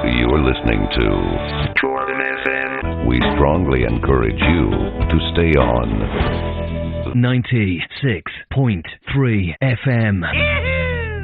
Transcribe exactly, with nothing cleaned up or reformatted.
You're listening to Jordan F M. We strongly encourage you to stay on ninety-six point three F M. Yeah!